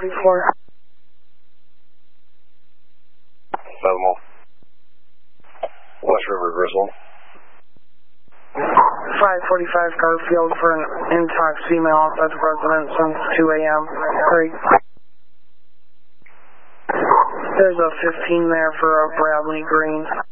544. Settlement. West River Griswold. 545 Garfield for an intox female outside the residence since 2 a.m. Great. There's a 15 there for a Bradley Green.